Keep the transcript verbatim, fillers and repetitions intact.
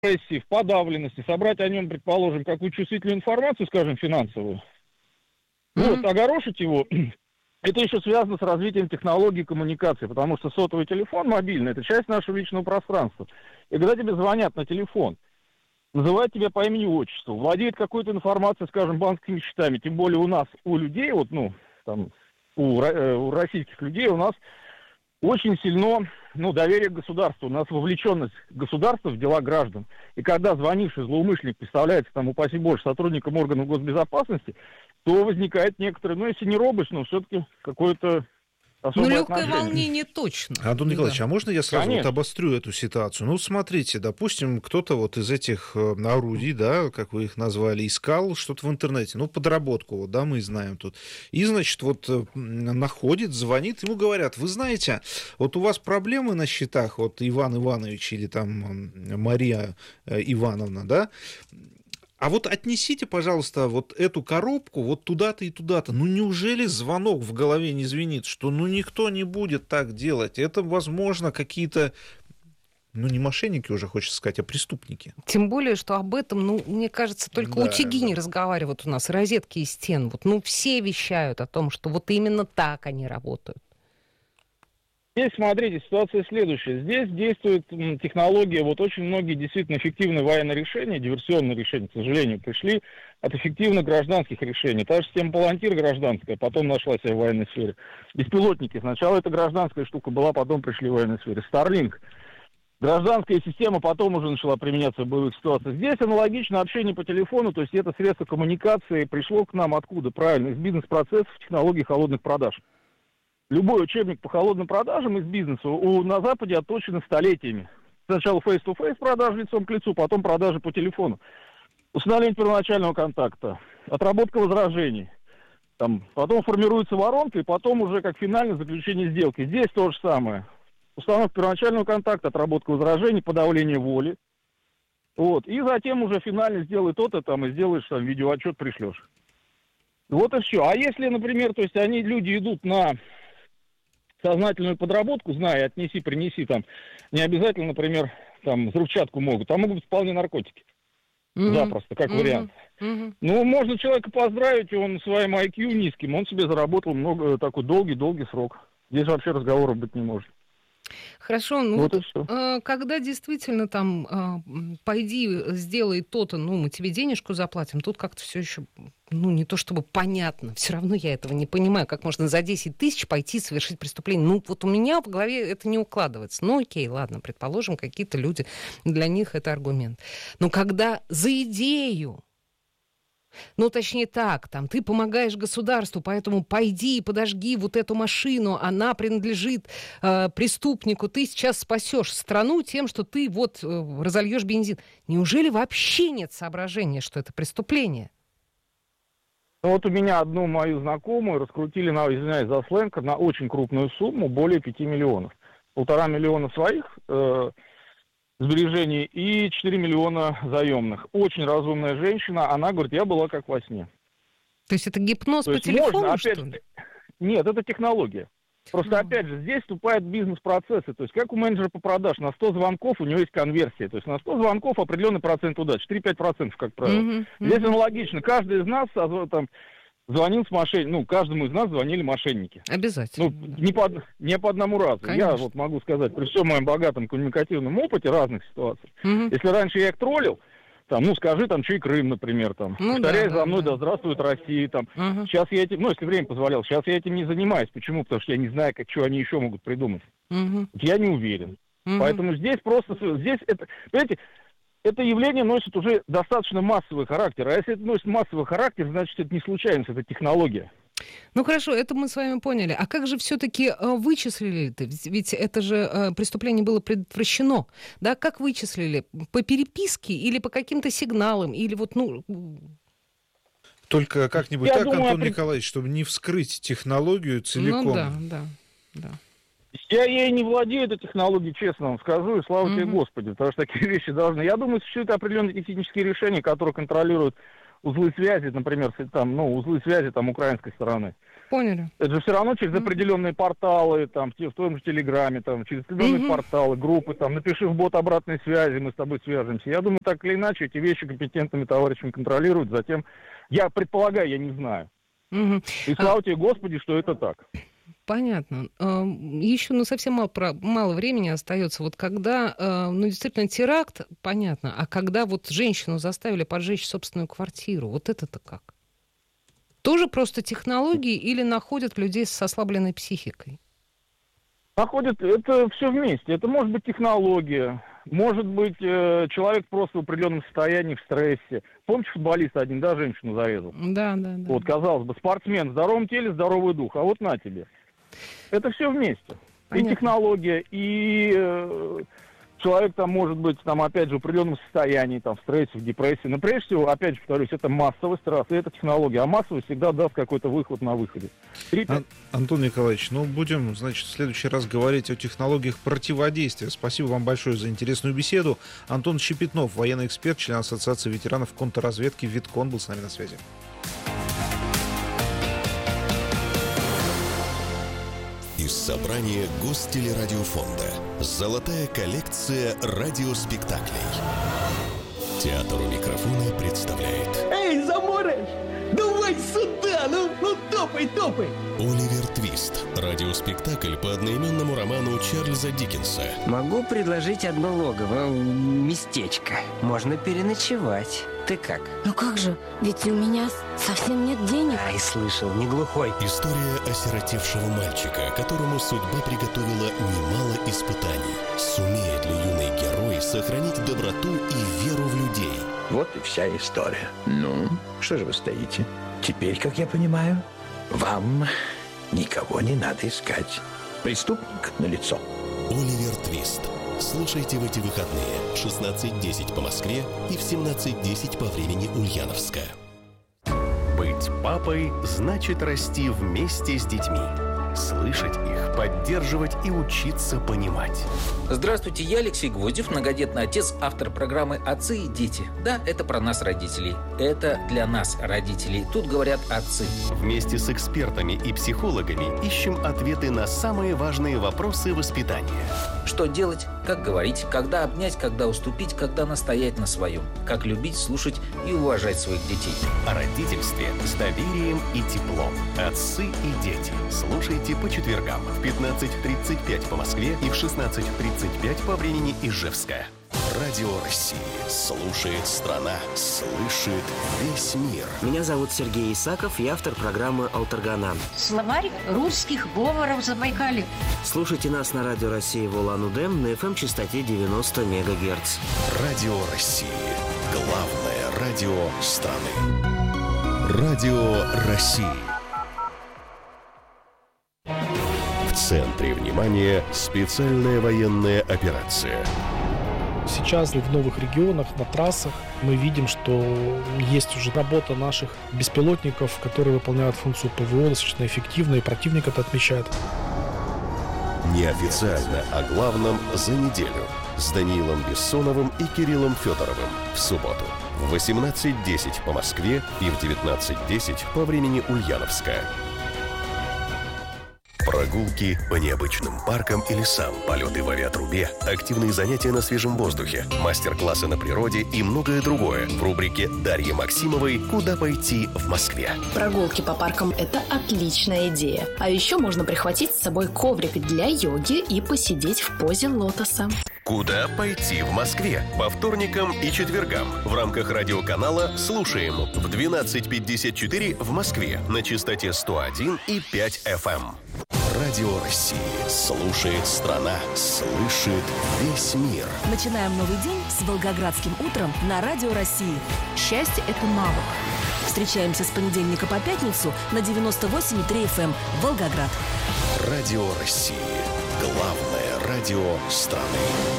депрессии, в подавленности, собрать о нем, предположим, какую чувствительную информацию, скажем, финансовую, mm-hmm. вот, огорошить его, это еще связано с развитием технологий коммуникации, потому что сотовый телефон мобильный – это часть нашего личного пространства. И когда тебе звонят на телефон, называют тебя по имени-отчеству, владеют какой-то информацией, скажем, банковскими счетами, тем более у нас, у людей, вот, ну, там, у, э, у российских людей у нас очень сильно, ну, доверие к государству, у нас вовлеченность государства в дела граждан. И когда звонивший злоумышленник представляется, там, упаси боже, сотрудником органов госбезопасности, то возникает некоторые, ну, если не робость, но все-таки какое-то особое ну, легкое отношение. волнение точно. Антон Николаевич, да. А можно я сразу вот обострю эту ситуацию? Ну, смотрите, допустим, кто-то вот из этих орудий, да, как вы их назвали, искал что-то в интернете, ну, подработку, вот, да, мы знаем тут. И, значит, вот находит, звонит, ему говорят, вы знаете, вот у вас проблемы на счетах, вот Иван Иванович или там Мария Ивановна, да, а вот отнесите, пожалуйста, вот эту коробку вот туда-то и туда-то. Ну, неужели звонок в голове не звенит, что ну никто не будет так делать? Это, возможно, какие-то, ну, не мошенники уже, хочется сказать, а преступники. Тем более, что об этом, ну, мне кажется, только да, утюги да. не разговаривают у нас, розетки и стен. Вот, ну, все вещают о том, что вот именно так они работают. Здесь, смотрите, ситуация следующая. Здесь действует технология, вот очень многие действительно эффективные военные решения, диверсионные решения, к сожалению, пришли от эффективных гражданских решений. Та же система Палантир гражданская, потом нашла себя в военной сфере. Беспилотники, сначала это гражданская штука была, потом пришли в военной сфере. Старлинг. Гражданская система потом уже начала применяться в боевых ситуациях. Здесь аналогично общение по телефону, то есть это средство коммуникации пришло к нам откуда? Правильно, из бизнес-процессов, технологий холодных продаж. Любой учебник по холодным продажам из бизнеса у, на Западе отточен столетиями. Сначала face-to-face продажи лицом к лицу, потом продажи по телефону. Установление первоначального контакта, отработка возражений. Там, потом формируется воронка, и потом уже как финальное заключение сделки. Здесь то же самое. Установка первоначального контакта, отработка возражений, подавление воли. Вот. И затем уже финально сделай то-то там, и сделаешь там видеоотчет, пришлешь. Вот и все. А если, например, то есть они, люди идут на сознательную подработку, зная, отнеси, принеси, там, не обязательно, например, там, взрывчатку могут, а могут быть вполне наркотики. Mm-hmm. Запросто, как mm-hmm. вариант. Mm-hmm. Ну, можно человека поздравить, он своим ай кью низким, он себе заработал много, такой долгий-долгий срок. Здесь вообще разговоров быть не может. Хорошо, ну вот, вот когда действительно там пойди, сделай то-то, ну, мы тебе денежку заплатим, тут как-то все еще, ну, не то чтобы понятно, все равно я этого не понимаю, как можно за десять тысяч пойти совершить преступление. Ну, вот у меня в голове это не укладывается. Ну, окей, ладно, предположим, какие-то люди, для них это аргумент. Но когда за идею, ну, точнее так, там, ты помогаешь государству, поэтому пойди и подожги вот эту машину, она принадлежит э, преступнику, ты сейчас спасешь страну тем, что ты вот э, разольешь бензин. Неужели вообще нет соображения, что это преступление? Ну, вот у меня одну мою знакомую раскрутили, на, извиняюсь за сленг, на очень крупную сумму, более пяти миллионов. Полтора миллиона своих э, сбережений и четыре миллиона заемных. Очень разумная женщина, она говорит, я была как во сне. То есть это гипноз То по телефону, можно, опять, что ли? Нет, это технология. Просто, опять же, здесь вступают бизнес-процессы. То есть, как у менеджера по продаж, на сто звонков у него есть конверсия. То есть, на сто звонков определенный процент удачи, три-пять процентов, как правило. Mm-hmm. Mm-hmm. Здесь аналогично. Каждый из нас там звонил с мошенником. Ну, каждому из нас звонили мошенники. Обязательно. Ну, да. не, по, не по одному разу. Конечно. Я вот могу сказать, при всем моем богатом коммуникативном опыте разных ситуаций. Mm-hmm. Если раньше я их троллил, там, ну, скажи, там, чей Крым, например, там, ну, повторяй да, за мной, да, да здравствует Россия, там, uh-huh. сейчас я этим, ну, если время позволяло, сейчас я этим не занимаюсь. Почему? Потому что я не знаю, как, что они еще могут придумать. Uh-huh. Я не уверен. Uh-huh. Поэтому здесь просто, здесь это, понимаете, это явление носит уже достаточно массовый характер. А если это носит массовый характер, значит, это не случайность, это технология. Ну хорошо, это мы с вами поняли. А как же все-таки вычислили это? Ведь это же преступление было предотвращено. Да, как вычислили? По переписке или по каким-то сигналам? Или вот, ну... Только как-нибудь Я так, думаю, Антон при... Николаевич, чтобы не вскрыть технологию целиком. Ну да, да, да. Я ей не владею этой технологией, честно вам скажу, и слава mm-hmm. тебе, Господи, потому что такие вещи должны... Я думаю, существуют определенные технические решения, которые контролируют узлы связи, например, там, ну, узлы связи там украинской стороны. Поняли. Это же все равно через определенные порталы, там, в том же Телеграме, там, через определенные mm-hmm. порталы, группы, там, напиши в бот обратной связи, мы с тобой свяжемся. Я думаю, так или иначе, эти вещи компетентными товарищами контролируют. Затем, я предполагаю, я не знаю. Mm-hmm. И слава а... тебе, Господи, что это так. Понятно. Еще ну, совсем мало, мало времени остается. Вот когда, ну, действительно, теракт, понятно, а когда вот женщину заставили поджечь собственную квартиру, вот это-то как? Тоже просто технологии или находят людей с ослабленной психикой? Находят, это все вместе. Это может быть технология, может быть э, человек просто в определенном состоянии, в стрессе. Помните, футболист один, да, женщину зарезал? Да, да, да. Вот, казалось бы, спортсмен, в здоровом теле, здоровый дух, а вот на тебе. Это все вместе. Понятно. И технология, и э, человек там может быть, там, опять же, в определенном состоянии, там, в стрессе, в депрессии. Но прежде всего, опять же, повторюсь, это массовый стресс, и это технология. А массовый всегда даст какой-то выход на выходе. Ан- Антон Николаевич, ну, будем, значит, в следующий раз говорить о технологиях противодействия. Спасибо вам большое за интересную беседу. Антон Щепетнов, военный эксперт, член Ассоциации ветеранов контрразведки ВИТКОН, был с нами на связи. Из собрания Гостелерадиофонда «Золотая коллекция радиоспектаклей». Театр у микрофона представляет... Эй, Заморыч! Давай сюда! Ну, ну топай, топай! Оливер Твист. Радиоспектакль по одноименному роману Чарльза Диккенса. Могу предложить одно логово, местечко. Можно переночевать. Ты как? Ну как же? Ведь у меня совсем нет денег. Ай, слышал, не глухой. История осиротевшего мальчика, которому судьба приготовила немало испытаний. Сумеет ли юный герой сохранить доброту и веру в людей? Вот и вся история. Ну, что же вы стоите? Теперь, как я понимаю, вам никого не надо искать. Преступник налицо. Оливер Твист. Слушайте в эти выходные в шестнадцать десять по Москве и в семнадцать десять по времени Ульяновска. Быть папой значит расти вместе с детьми. Слышать их, поддерживать и учиться понимать. Здравствуйте, я Алексей Гвоздев, многодетный отец, автор программы «Отцы и дети». Да, это про нас, родителей. Это для нас, родителей. Тут говорят отцы. Вместе с экспертами и психологами ищем ответы на самые важные вопросы воспитания. Что делать, как говорить, когда обнять, когда уступить, когда настоять на своем. Как любить, слушать и уважать своих детей. О родительстве с доверием и теплом. Отцы и дети. Слушайте по четвергам в пятнадцать тридцать пять по Москве и в шестнадцать тридцать пять по времени Ижевска. Радио России. Слушает страна. Слышит весь мир. Меня зовут Сергей Исаков, я автор программы «Алтарганан». Словарь русских говоров Забайкалья. Слушайте нас на Радио России в Улан-Удэ на эф эм-частоте девяносто мегагерц. Радио России. Главное радио страны. Радио России. В центре внимания специальная военная операция. Сейчас в новых регионах, на трассах мы видим, что есть уже работа наших беспилотников, которые выполняют функцию ПВО достаточно эффективно, и противник это отмечает. Неофициально о главном за неделю с Даниилом Бессоновым и Кириллом Федоровым в субботу в восемнадцать десять по Москве и в девятнадцать десять по времени Ульяновска. Прогулки по необычным паркам и лесам, полеты в авиатрубе, активные занятия на свежем воздухе, мастер-классы на природе и многое другое в рубрике Дарьи Максимовой «Куда пойти в Москве». Прогулки по паркам – это отличная идея. А еще можно прихватить с собой коврик для йоги и посидеть в позе лотоса. Куда пойти в Москве? По вторникам и четвергам в рамках радиоканала «Слушаем» в двенадцать пятьдесят четыре в Москве на частоте сто один и пять эф эм. Радио России. Слушает страна. Слышит весь мир. Начинаем новый день с Волгоградским утром на Радио России. Счастье – это навык. Встречаемся с понедельника по пятницу на девяносто восемь и три эф эм Волгоград. Радио России. Главное радио страны.